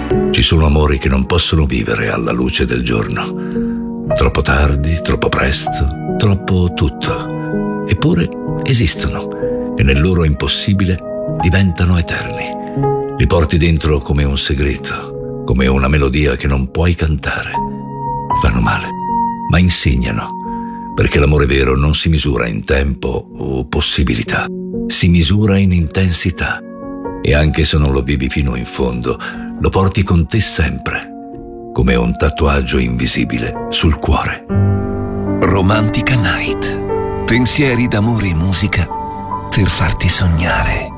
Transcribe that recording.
Ci sono amori che non possono vivere alla luce del giorno. Troppo tardi, troppo presto, troppo tutto. Eppure esistono e nel loro impossibile diventano eterni. Li porti dentro come un segreto, come una melodia che non puoi cantare. Fanno male, ma insegnano, perché l'amore vero non si misura in tempo o possibilità, si misura in intensità. E anche se non lo vivi fino in fondo, lo porti con te sempre, come un tatuaggio invisibile sul cuore. Romantica Night. Pensieri d'amore e musica per farti sognare.